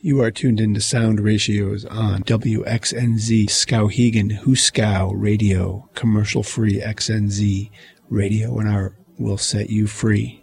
You are tuned into Sound Ratios on WXNZ Skowhegan Huskow Radio, commercial-free XNZ radio, and our will set you free.